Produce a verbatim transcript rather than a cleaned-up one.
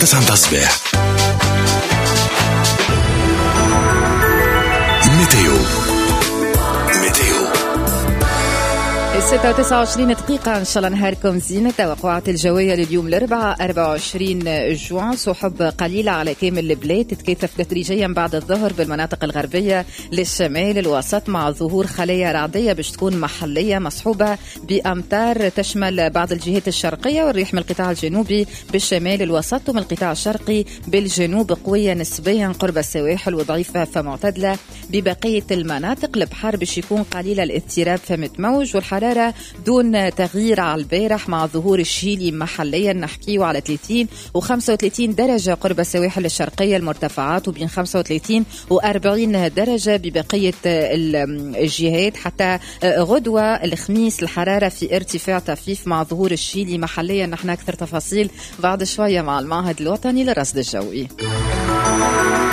تسعة الصباح. ميتيو ستة وتسعة وعشرين دقيقة. إن شاء الله نهاركم زينة. توقعات الجوية لليوم الأربعاء أربعة وعشرين جوان. سحب قليلة على كامل البلاد تتكاثف تدريجيا بعد الظهر بالمناطق الغربية للشمال الوسط مع ظهور خلايا رعدية باش تكون محلية مصحوبة بأمطار تشمل بعض الجهات الشرقية، والريح من القطاع الجنوبي بالشمال الوسط ومن القطاع الشرقي بالجنوب قوية نسبيا قرب السواحل وضعيفة فمعتدلة ببقية المناطق. البحر باش يكون قليل الاضطراب فمتموج، والحرارة دون تغيير على البارح مع ظهور الشيلي محليا نحكيه على ثلاثين وخمسة وثلاثين درجة قرب السواحل الشرقية المرتفعات، وبين خمسة وثلاثين وأربعين درجة ببقية الجهات. حتى غدوة الخميس الحرارة في ارتفاع طفيف مع ظهور الشيلي محليا. نحن أكثر تفاصيل بعد شوية مع المعهد الوطني للرصد الجوي.